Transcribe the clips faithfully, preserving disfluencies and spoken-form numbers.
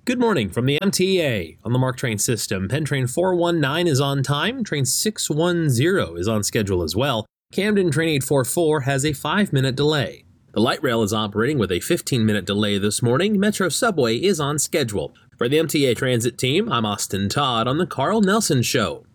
Good morning from the M T A. On the MARC train system, Penn Train four one nine is on time. Train six one zero is on schedule as well. Camden Train eight four four has a five-minute delay. The light rail is operating with a fifteen-minute delay this morning. Metro Subway is on schedule. For the M T A Transit team, I'm Austin Todd on the Carl Nelson Show.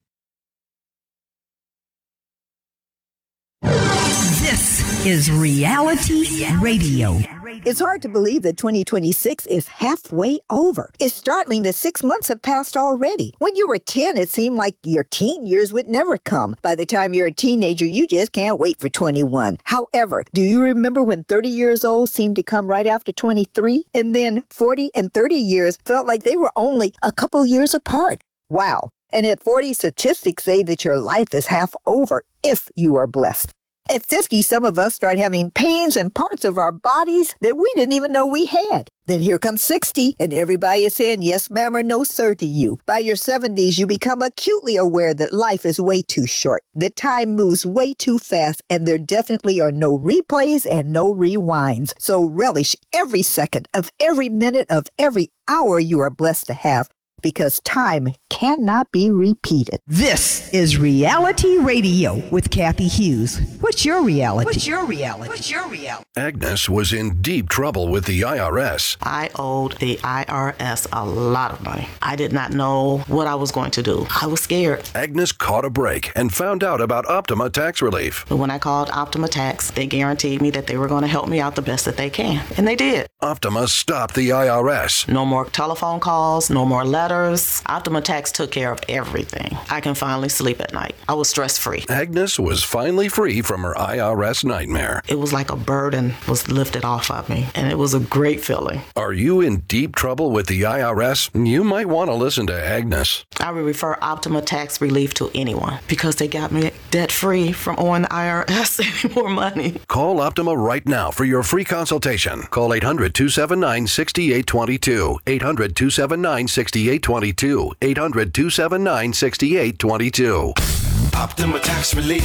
This is Reality Radio. It's hard to believe that twenty twenty-six is halfway over. It's startling that six months have passed already. When you were ten, it seemed like your teen years would never come. By the time you're a teenager, you just can't wait for twenty-one. However, do you remember when thirty years old seemed to come right after twenty-three? And then forty and thirty years felt like they were only a couple years apart. Wow. And at forty, statistics say that your life is half over if you are blessed. At fifty, some of us start having pains in parts of our bodies that we didn't even know we had. Then here comes sixty, and everybody is saying yes, ma'am, or no, sir, to you. By your seventies, you become acutely aware that life is way too short, that time moves way too fast, and there definitely are no replays and no rewinds. So relish every second of every minute of every hour you are blessed to have, because time cannot be repeated. This is Reality Radio with Kathy Hughes. What's your reality? What's your reality? What's your reality? Agnes was in deep trouble with the I R S. I owed the I R S a lot of money. I did not know what I was going to do. I was scared. Agnes caught a break and found out about Optima Tax Relief. But when I called Optima Tax, they guaranteed me that they were going to help me out the best that they can. And they did. Optima stopped the I R S. No more telephone calls, no more letters. Optima Tax took care of everything. I can finally sleep at night. I was stress-free. Agnes was finally free from her I R S nightmare. It was like a burden was lifted off of me, and it was a great feeling. Are you in deep trouble with the I R S? You might want to listen to Agnes. I would refer Optima Tax Relief to anyone because they got me debt-free from owing the I R S any more money. Call Optima right now for your free consultation. Call eight hundred, two seven nine, six eight two two. eight hundred, two seven nine, six eight two two. eight hundred, two seven nine, six eight two two. Optima Tax Relief.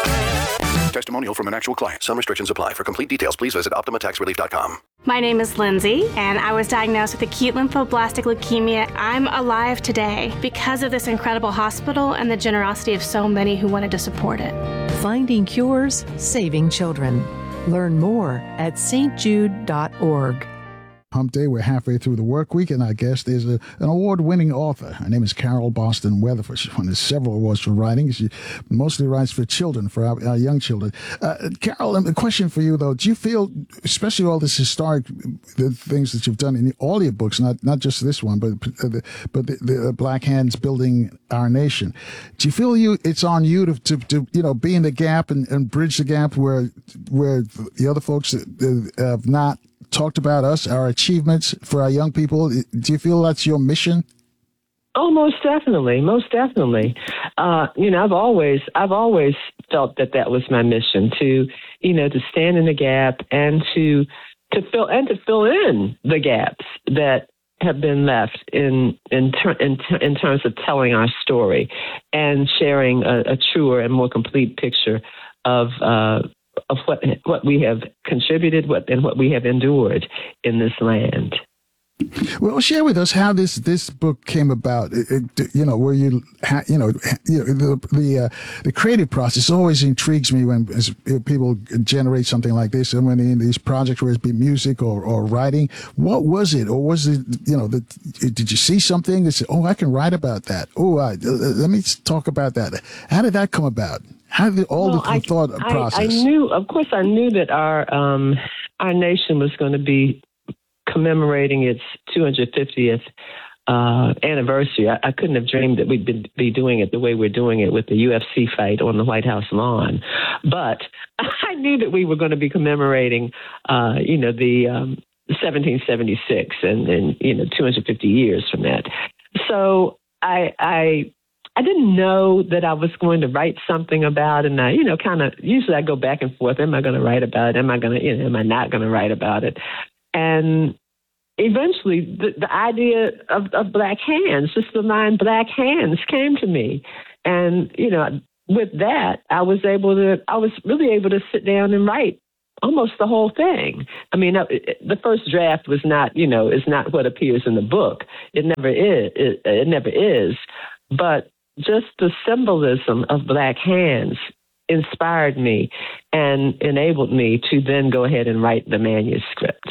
Testimonial from an actual client. Some restrictions apply. For complete details, please visit optima tax relief dot com. My name is Lindsay, and I was diagnosed with acute lymphoblastic leukemia. I'm alive today because of this incredible hospital and the generosity of so many who wanted to support it. Finding cures, saving children. Learn more at s t jude dot org. Hump Day. We're halfway through the work week, and our guest is a, an award-winning author. Her name is Carol Boston Weatherford. She's won several awards for writing. She mostly writes for children, for our, our young children. Uh, Carol, a question for you, though. Do you feel, especially all this historic the things that you've done in all your books, not not just this one, but uh, but the, the Black Hands Building Our Nation, do you feel you it's on you to, to, to you know, be in the gap and, and bridge the gap where where the other folks that have not talked about us, our achievements for our young people? Do you feel that's your mission? Oh, most definitely, most definitely. Uh, you know, I've always, I've always felt that that was my mission, to, you know, to stand in the gap and to, to fill and to fill in the gaps that have been left in in ter- in, ter- in terms of telling our story and sharing a, a truer and more complete picture of. Uh, of what what we have contributed what and what we have endured in this land. Well, share with us how this, this book came about. It, it, you know, where you, ha, you know, you know, the the, uh, the creative process always intrigues me when as people generate something like this, and when in these projects, whether it be music or, or writing. What was it, or was it, you know, the, did you see something that said, "Oh, I can write about that"? Oh, I, let me talk about that. How did that come about? How did all well, the I, thought I, process? I knew, of course, I knew that our um, our nation was going to be commemorating its two hundred fiftieth uh, anniversary. I, I couldn't have dreamed that we'd be, be doing it the way we're doing it with the U F C fight on the White House lawn. But I knew that we were going to be commemorating, uh, you know, the um, seventeen seventy-six and, and, you know, two hundred fifty years from that. So I, I, I didn't know that I was going to write something about it. And I, you know, kind of, usually I go back and forth. Am I going to write about it? Am I going to, you know, am I not going to write about it? And eventually the, the idea of, of Black Hands, just the line Black Hands, came to me. And, you know, with that, I was able to, I was really able to sit down and write almost the whole thing. I mean, the first draft was not, you know, is not what appears in the book. It never is. It, it never is. But just the symbolism of black hands inspired me and enabled me to then go ahead and write the manuscript.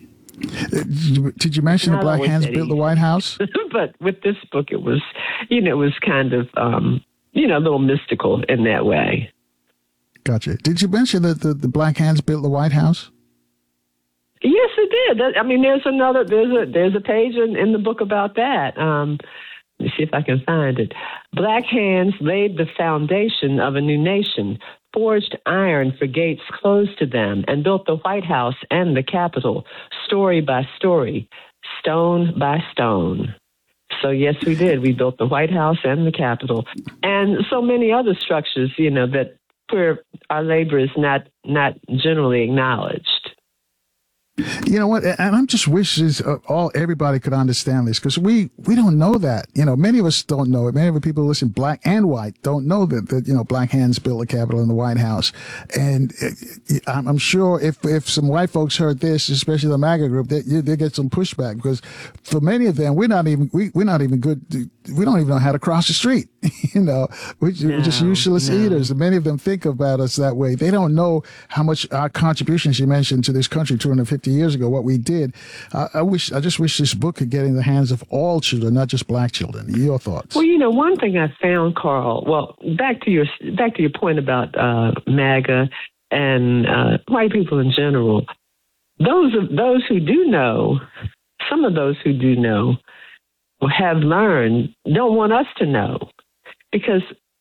Did you mention Not the black hands built the White House? But with this book, it was, you know, it was kind of, um, you know, a little mystical in that way. Gotcha. Did you mention that the, the black hands built the White House? Yes, it did. I mean, there's another, there's a, there's a page in, in the book about that. Um, let me see if I can find it. Black hands laid the foundation of a new nation, forged iron for gates closed to them, and built the White House and the Capitol, story by story, stone by stone. So, yes, we did. We built the White House and the Capitol, and so many other structures, you know, that where our labor is not not generally acknowledged. You know what? And I'm just wishes uh, all everybody could understand this, because we, we don't know that. You know, many of us don't know it. Many of the people who listen, black and white, don't know that, that you know, black hands built the Capitol and the White House. And uh, I'm sure if, if some white folks heard this, especially the MAGA group, they, they get some pushback, because for many of them, we're not even, we, we're not even good. To, we don't even know how to cross the street. you know, we're, no, we're just useless no. eaters. And many of them think about us that way. They don't know how much our contributions, you mentioned, to this country two hundred fifty years ago, what we did. Uh, I wish, I just wish this book could get in the hands of all children, not just black children. Your thoughts? Well, you know, one thing I found, Carl. Well, back to your back to your point about uh, MAGA and uh, white people in general. Those of those who do know, some of those who do know, have learned, don't want us to know, because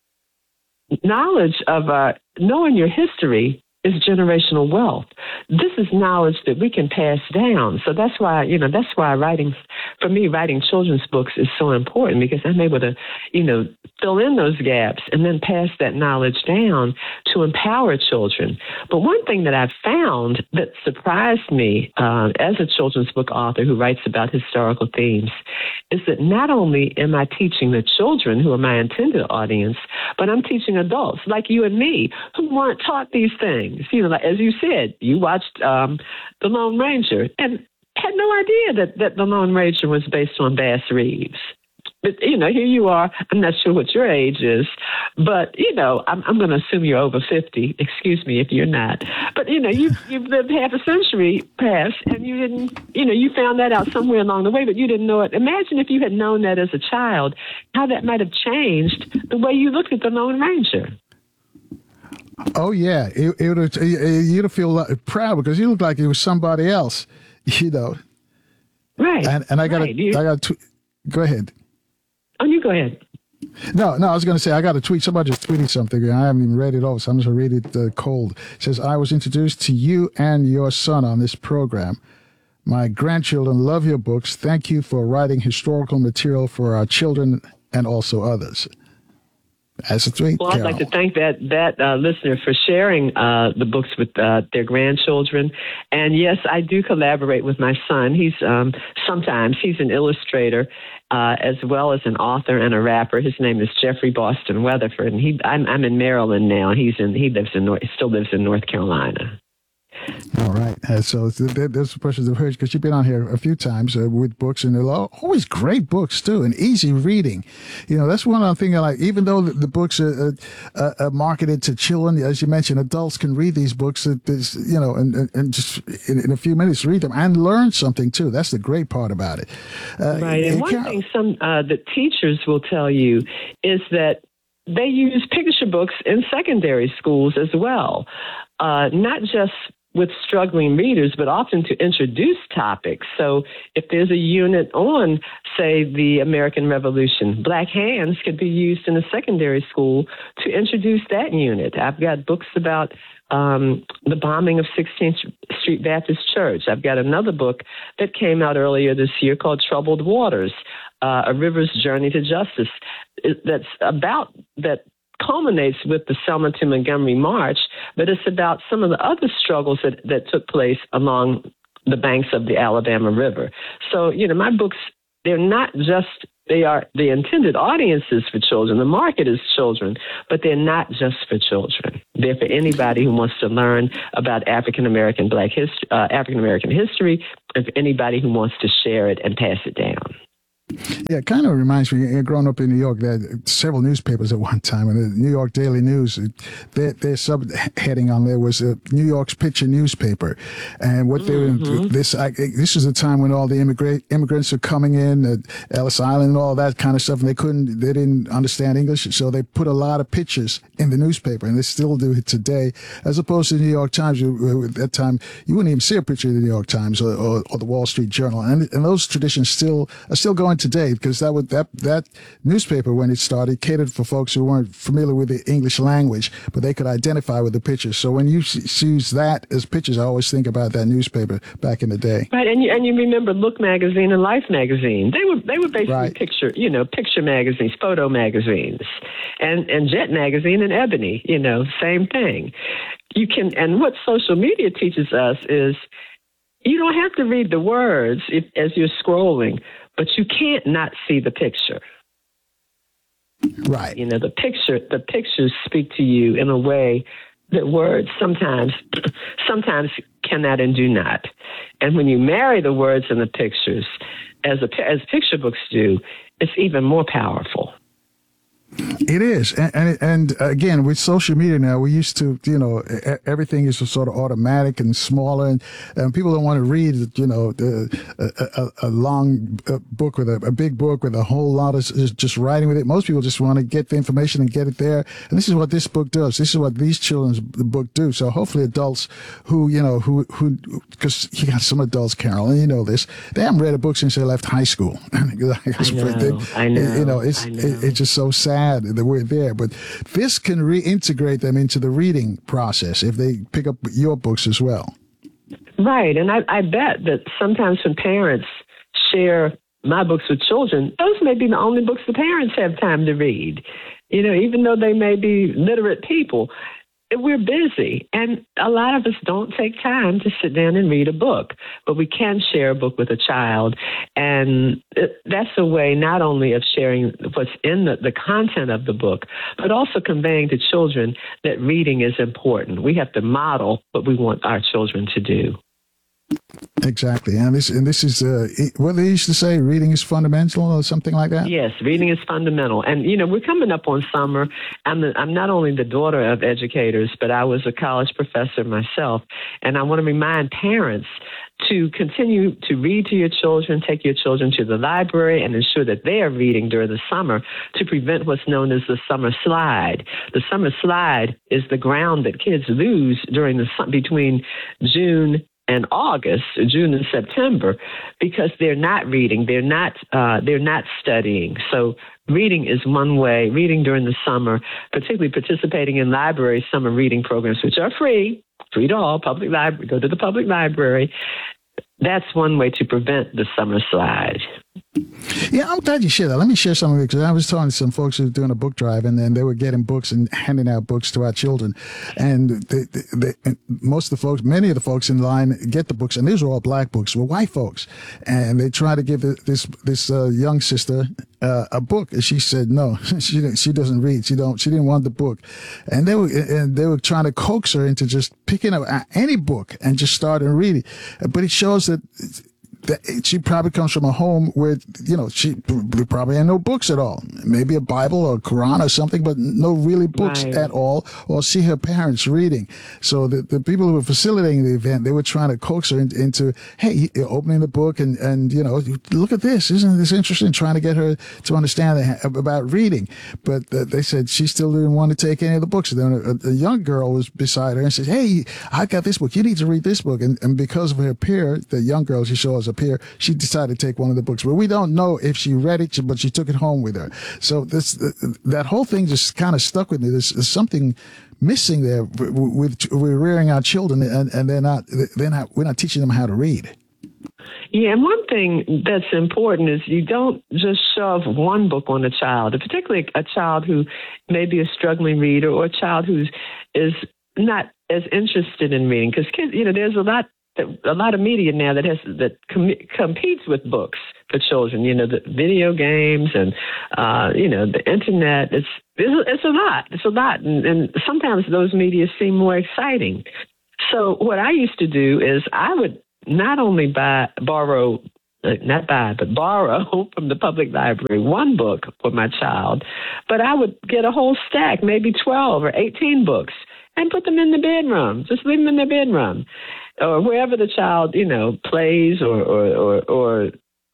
knowledge of our knowing your history is generational wealth. This is knowledge that we can pass down. So that's why, you know, that's why writing, for me, writing children's books is so important, because I'm able to, you know, fill in those gaps and then pass that knowledge down to empower children. But one thing that I've found that surprised me uh, as a children's book author who writes about historical themes is that not only am I teaching the children, who are my intended audience, but I'm teaching adults like you and me who weren't taught these things. You know, like, as you said, you watched um, The Lone Ranger and had no idea that, that The Lone Ranger was based on Bass Reeves. But, you know, here you are. I'm not sure what your age is, but, you know, I'm, I'm going to assume you're over fifty. Excuse me if you're not. But, you know, you've, you've lived half a century past, and you didn't, you know, you found that out somewhere along the way, but you didn't know it. Imagine if you had known that as a child, how that might have changed the way you looked at The Lone Ranger. Oh, yeah. It, it would, you'd feel proud because you looked like it was somebody else, you know. Right. And, and I got right. to, I got to, go ahead. Oh, you go ahead. No, no, I was going to say, I got a tweet. Somebody just tweeted something. I haven't even read it all, so I'm just going to read it uh, cold. It says, I was introduced to you and your son on this program. My grandchildren love your books. Thank you for writing historical material for our children and also others. That's a tweet. Well, I'd Carol. like to thank that that uh, listener for sharing uh, the books with uh, their grandchildren. And yes, I do collaborate with my son. He's um, sometimes he's an illustrator uh, as well as an author and a rapper. His name is Jeffrey Boston Weatherford, and he I'm, I'm in Maryland now. He's in he lives in North, still lives in North Carolina. All right. Uh, so those questions I've heard, because you've been on here a few times uh, with books, and they're always great books, too, and easy reading. You know, that's one other thing I like. Even though the, the books are, uh, are marketed to children, as you mentioned, adults can read these books, uh, you know, and, and just in, in a few minutes read them and learn something, too. That's the great part about it. Uh, right. And one Carol, thing some uh, the teachers will tell you is that they use picture books in secondary schools as well, uh, not just with struggling readers, but often to introduce topics. So if there's a unit on, say, the American Revolution, Black Hands could be used in a secondary school to introduce that unit. I've got books about um, the bombing of sixteenth Street Baptist Church. I've got another book that came out earlier this year called Troubled Waters, uh, A River's Journey to Justice. That's about that culminates with the Selma to Montgomery March, but it's about some of the other struggles that, that took place along the banks of the Alabama River. So, you know, my books, they're not just They are the intended audiences for children. The market is children, but they're not just for children. They're for anybody who wants to learn about African American Black history, uh, African American history, and for anybody who wants to share it and pass it down. Yeah, it kind of reminds me, growing up in New York, there had several newspapers at one time, and the New York Daily News, their, their subheading on there was uh, New York's Picture Newspaper. And what they Mm-hmm. were, this I, this was a time when all the immigrant, immigrants were coming in, uh, Ellis Island and all that kind of stuff, and they couldn't, they didn't understand English, so they put a lot of pictures in the newspaper, and they still do it today, as opposed to the New York Times. At that time, you wouldn't even see a picture of the New York Times or, or, or the Wall Street Journal, and, and those traditions still are still going today, because that would that that newspaper, when it started, catered for folks who weren't familiar with the English language, but they could identify with the pictures. So when you use that as pictures, I always think about that newspaper back in the day. Right, and you and you remember Look magazine and Life magazine. They were they were basically Right. picture you know picture magazines, photo magazines, and and Jet magazine and Ebony. You know, same thing. You can and what social media teaches us is you don't have to read the words if, as you're scrolling, but you can't not see the picture. Right. You know, the picture, the pictures speak to you in a way that words sometimes, sometimes cannot and do not. And when you marry the words and the pictures, as a, as picture books do, it's even more powerful. It is. And, and, and again, with social media now, we used to, you know, everything is sort of automatic and smaller, and, and people don't want to read, you know, the, a, a, a long book with a, a big book with a whole lot of just writing with it. Most people just want to get the information and get it there. And this is what this book does. This is what these children's book do. So hopefully adults who, you know, who, who, because you got some adults, Carol, and you know this, they haven't read a book since they left high school. I know, I know, you know, it's, I know. it, it's just so sad that we're there, but this can reintegrate them into the reading process if they pick up your books as well. Right, and I, I bet that sometimes when parents share my books with children, those may be the only books the parents have time to read. You know, even though they may be literate people, we're busy, and a lot of us don't take time to sit down and read a book, but we can share a book with a child, and that's a way not only of sharing what's in the, the content of the book, but also conveying to children that reading is important. We have to model what we want our children to do. Exactly, and this and this is uh, what they used to say: reading is fundamental, or something like that. Yes, reading is fundamental, and you know we're coming up on summer. I'm the, I'm not only the daughter of educators, but I was a college professor myself, and I want to remind parents to continue to read to your children, take your children to the library, and ensure that they are reading during the summer to prevent what's known as the summer slide. The summer slide is the ground that kids lose during the between June and August, June and September, because they're not reading, they're not, uh, they're not studying. So reading is one way. Reading during the summer, particularly participating in library summer reading programs, which are free, free to all. Public library, go to the public library. That's one way to prevent the summer slide. Yeah, I'm glad you shared that. Let me share something, because I was talking to some folks who were doing a book drive, and then they were getting books and handing out books to our children. And they, they, they, and most of the folks, many of the folks in line get the books, and these were all black books, were white folks. And they tried to give this this uh, young sister uh, a book, and she said no, she didn't, she doesn't read. She don't. She didn't want the book. And they were and they were trying to coax her into just picking up any book and just starting reading. But it shows that. That she probably comes from a home where, you know, she probably had no books at all. Maybe a Bible or a Quran or something, but no really books right. at all, or see her parents reading. So the, the people who were facilitating the event, they were trying to coax her in, into, hey, opening the book and, and, you know, look at this. Isn't this interesting? Trying to get her to understand about reading. But uh, they said she still didn't want to take any of the books. And then a, a young girl was beside her and said, hey, I got this book. You need to read this book. And, and because of her peer, the young girl she saw as a peer, she decided to take one of the books, but we don't know if she read it, but she took it home with her. So this, that whole thing just kind of stuck with me. There's, there's something missing there with, with we're rearing our children, and, and they're not, they're not, we're not teaching them how to read. Yeah, and one thing that's important is you don't just shove one book on a child, particularly a child who may be a struggling reader or a child who is not as interested in reading, because kids, you know, there's a lot that a lot of media now that has that com- competes with books for children. You know, the video games and uh, you know the internet. It's it's, it's a lot. It's a lot, and, and sometimes those media seem more exciting. So what I used to do is I would not only buy borrow. Uh, not buy, but borrow from the public library one book for my child, but I would get a whole stack, maybe twelve or eighteen books, and put them in the bedroom. Just leave them in their bedroom, or wherever the child, you know, plays or or or, or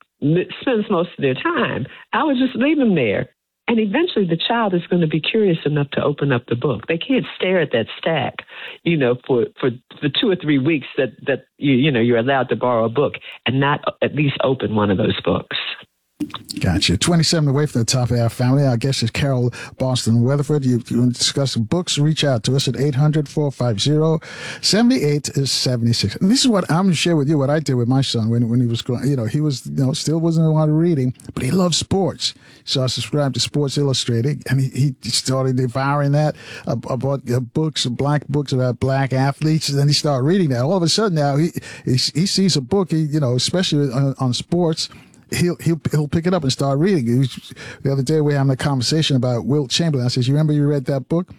spends most of their time. I would just leave them there. And eventually the child is going to be curious enough to open up the book. They can't stare at that stack, you know, for, for, for two or three weeks that, that you, you know, you're allowed to borrow a book and not at least open one of those books. Gotcha. twenty-seven away from the top of our family. Our guest is Carol Boston Weatherford. You, you want to discuss books, reach out to us at eight hundred, four five zero, seven eight seven six. And this is what I'm going to share with you, what I did with my son when, when he was growing. You know, he was, you know, still wasn't a lot of reading, but he loved sports. So I subscribed to Sports Illustrated, and he, he started devouring that. I, I bought uh, books, black books about black athletes, and then he started reading that. All of a sudden now he he, he sees a book, he, you know, especially on, on sports. He'll he'll he'll pick it up and start reading. He was, the other day we were having a conversation about Wilt Chamberlain. I said, "You remember you read that book?"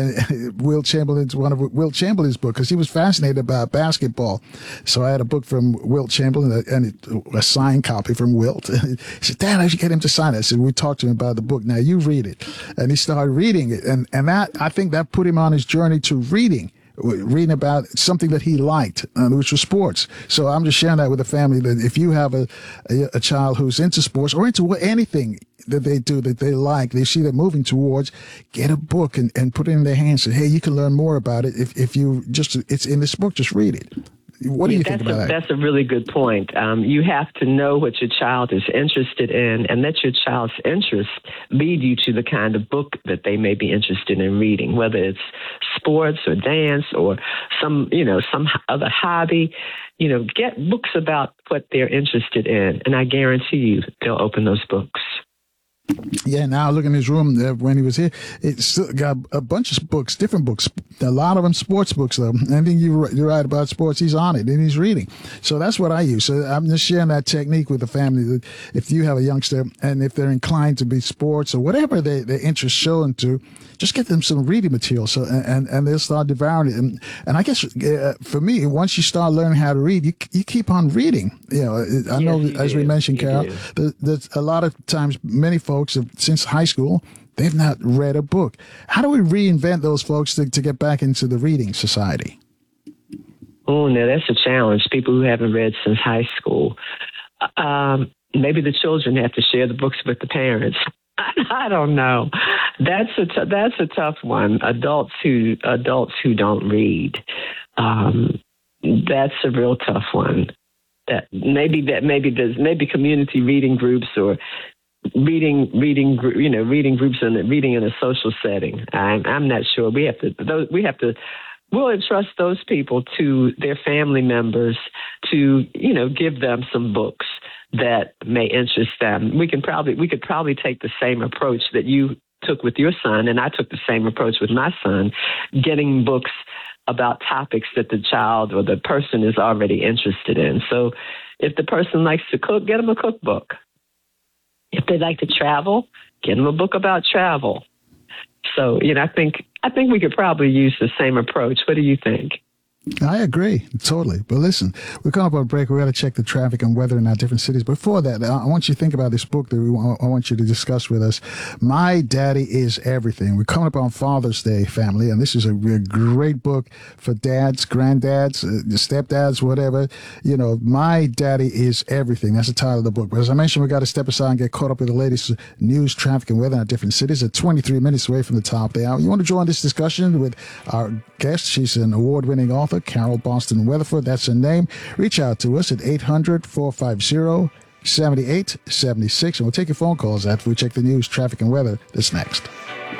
And Wilt Chamberlain's one of Wilt Chamberlain's book because he was fascinated about basketball. So I had a book from Wilt Chamberlain and a signed copy from Wilt. He said, "Dad, I should get him to sign it." I said, "We talked to him about the book. Now you read it." And he started reading it, and and that I think that put him on his journey to reading. Reading about something that he liked, uh, which was sports. So I'm just sharing that with the family that if you have a, a, a child who's into sports or into anything that they do that they like, they see they're moving towards, get a book and, and put it in their hands. And hey, you can learn more about it if, if you just, it's in this book, just read it. What do you that's think about a, that? That's a really good point. Um, you have to know what your child is interested in and let your child's interest lead you to the kind of book that they may be interested in reading, whether it's sports or dance or some, you know, some other hobby. You know, get books about what they're interested in, and I guarantee you they'll open those books. Yeah, now look in his room uh, when he was here. It's still got a bunch of books, different books. A lot of them sports books, though. Anything you, you write about sports, he's on it and he's reading. So that's what I use. So I'm just sharing that technique with the family. That if you have a youngster and if they're inclined to be sports or whatever they, their interest show into, just get them some reading material. So and and they'll start devouring it. And and I guess uh, for me, once you start learning how to read, you you keep on reading. You know, I yes, know as do. we mentioned, you Carol, that, that a lot of times many folks have, since high school, they've not read a book. How do we reinvent those folks to, to get back into the reading society? Oh, no, that's a challenge. People who haven't read since high school. Um, maybe the children have to share the books with the parents. I don't know. That's a t- that's a tough one. Adults who adults who don't read. Um, that's a real tough one. That maybe that maybe there's maybe community reading groups or reading reading you know reading groups and reading in a social setting. I'm I'm not sure. We have to those, we have to. We'll entrust those people to their family members to you know give them some books that may interest them. We can probably we could probably take the same approach that you took with your son, and I took the same approach with my son, getting books about topics that the child or the person is already interested in. So if the person likes to cook, get them a cookbook. If they like to travel, get them a book about travel. So, you know, I think I think we could probably use the same approach. What do you think? I agree, totally. But listen, we're coming up on a break. We've got to check the traffic and weather in our different cities. Before that, I want you to think about this book that we want, I want you to discuss with us. My Daddy is Everything. We're coming up on Father's Day, family, and this is a, a great book for dads, granddads, uh, stepdads, whatever. You know, My Daddy is Everything. That's the title of the book. But as I mentioned, we've got to step aside and get caught up with the latest news, traffic, and weather in our different cities. At twenty-three minutes away from the top of the hour. You want to join this discussion with our guest? She's an award-winning author, Carol Boston Weatherford. That's her name. Reach out to us at eight hundred, four five zero, seven eight seven six. And we'll take your phone calls after we check the news, traffic, and weather. This next.